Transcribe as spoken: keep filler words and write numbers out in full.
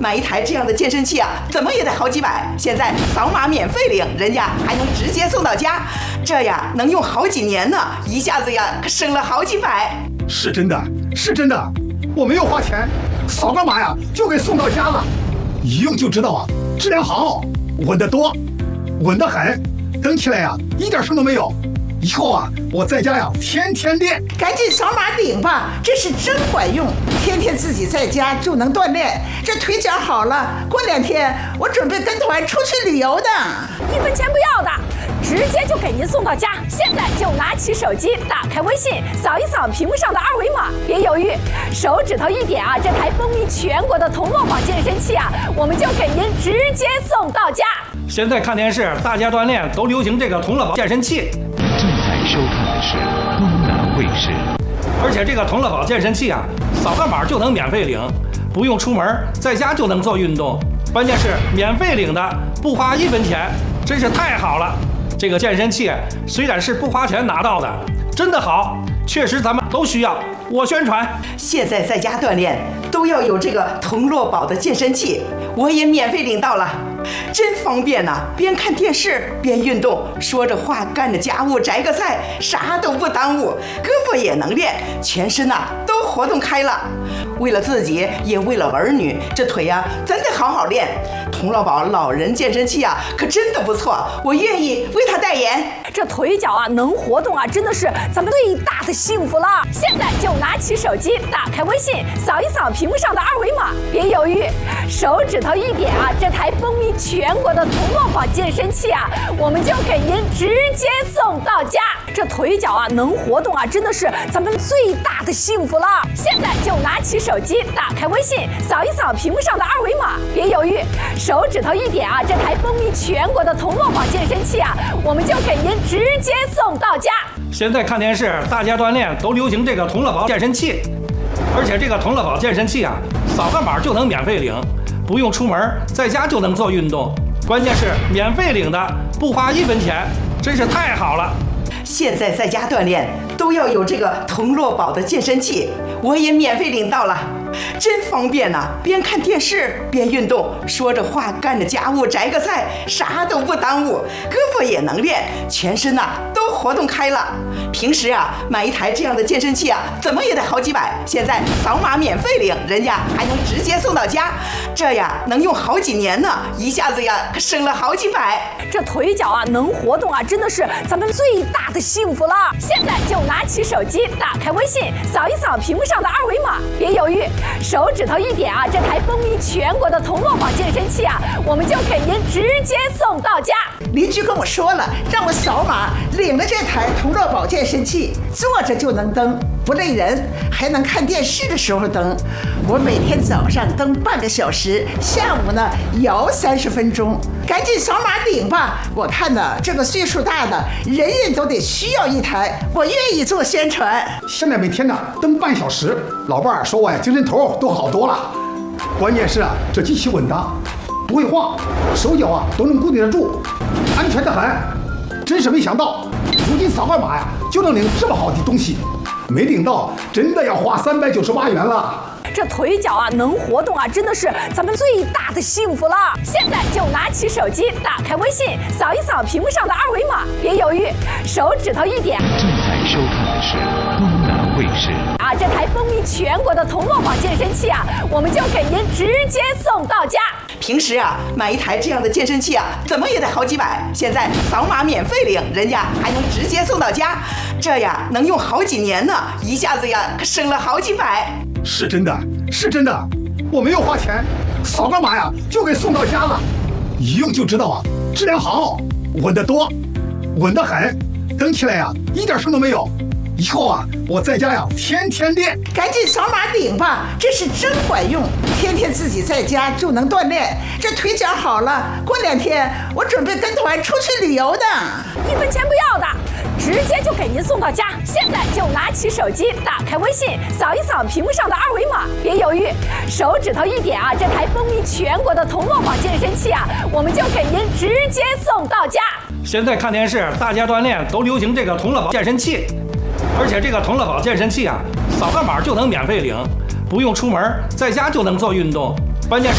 买一台这样的健身器啊，怎么也得好几百。现在扫码免费领，人家还能直接送到家，这呀能用好几年呢，一下子呀可省了好几百。 是真的，是真的，我没有花钱，扫个码呀就给送到家了，一用就知道啊，质量好，稳得多，稳得很，蹬起来呀一点声都没有。以后啊，我在家呀天天练。 赶紧扫码领吧，这是真管用，天天自己在家就能锻炼，这腿脚好了，过两天我准备跟团出去旅游的。 一分钱不要的，直接就给您送到家。现在就拿起手机，打开微信，扫一扫屏幕上的二维码，别犹豫，手指头一点啊，这台风靡全国的同乐宝健身器啊，我们就给您直接送到家。 现在看电视，大家锻炼都流行这个同乐宝健身器。 正在收看的是东南卫视。 而且这个同乐宝健身器啊，扫个码就能免费领，不用出门，在家就能做运动。关键是免费领的，不花一分钱，真是太好了。这个健身器虽然是不花钱拿到的，真的好，确实咱们都需要。我宣传， 现在在家锻炼都要有这个同乐宝的健身器，我也免费领到了，真方便呐、啊！边看电视边运动，说着话干着家务，摘个菜，啥都不耽误，胳膊也能练，全身呐、啊、都活动开了。为了自己，也为了儿女，这腿呀、啊、真得好好练。同乐宝老人健身器啊，可真的不错，我愿意为他代言。 这腿脚啊能活动啊，真的是咱们最大的幸福了。现在就拿起手机，打开微信，扫一扫屏幕上的二维码，别犹豫，手指头一点啊，这台风靡全国的同乐宝健身器啊，我们就给您直接送到家。这腿脚啊能活动啊，真的是咱们最大的幸福了。现在就拿起手机，打开微信，扫一扫屏幕上的二维码，别犹豫，手指头一点啊，这台风靡全国的同乐宝健身器啊，我们就给您直接送到家。 现在看电视，大家锻炼都流行这个同乐宝健身器。而且这个同乐宝健身器啊，扫个码就能免费领，不用出门，在家就能做运动。关键是免费领的，不花一分钱，真是太好了。 现在在家锻炼都要有这个同乐宝的健身器，我也免费领到了，真方便呐、啊！边看电视边运动，说着话干着家务，摘个菜，啥都不耽误，胳膊也能练，全身呐、啊、都活动开了。平时啊买一台这样的健身器啊，怎么也得好几百。现在扫码免费领，人家还能直接送到家，这呀能用好几年呢，一下子呀可省了好几百。 这腿脚啊能活动啊，真的是咱们最大的幸福了。现在就拿起手机，打开微信，扫一扫屏幕上的二维码，别犹豫，手指头一点啊，这台风靡全国的同乐宝健身器啊，我们就给您直接送到家。 邻居跟我说了，让我扫码领了这台同乐宝健身器，坐着就能蹬，不累人，还能看电视的时候蹬。我每天早上蹬半个小时，下午呢摇三十分钟。赶紧扫码领吧！我看呢，这个岁数大的人人都得需要一台，我愿意做宣传。 现在每天呢蹬半小时，老伴儿说我呀精神头都好多了。关键是啊，这机器稳当，不会晃，手脚啊都能固定得住，安全得很。真是没想到，如今扫个码呀就能领这么好的东西，没领到真的要花三百九十八元了。 这腿脚啊能活动啊，真的是咱们最大的幸福了。现在就拿起手机，打开微信，扫一扫屏幕上的二维码，别犹豫，手指头一点。 正在收看的是东南卫视。 啊，这台风靡全国的同乐宝健身器啊，我们就给您直接送到家。 平时啊买一台这样的健身器啊，怎么也得好几百。现在扫码免费领，人家还能直接送到家，这呀能用好几年呢，一下子呀可省了好几百。 是真的，是真的，我没有花钱，扫个码呀就给送到家了，一用就知道啊，质量好，稳得多，稳得很，蹬起来呀一点声都没有。以后啊，我在家呀天天练。 赶紧扫码领吧，这是真管用，天天自己在家就能锻炼，这腿脚好了，过两天我准备跟团出去旅游的。 一分钱不要的，直接就给您送到家。现在就拿起手机，打开微信，扫一扫屏幕上的二维码，别犹豫，手指头一点啊，这台风靡全国的同乐宝健身器啊，我们就给您直接送到家。 现在看电视，大家锻炼都流行这个同乐宝健身器。而且这个同乐宝健身器啊，扫个码就能免费领，不用出门，在家就能做运动。关键是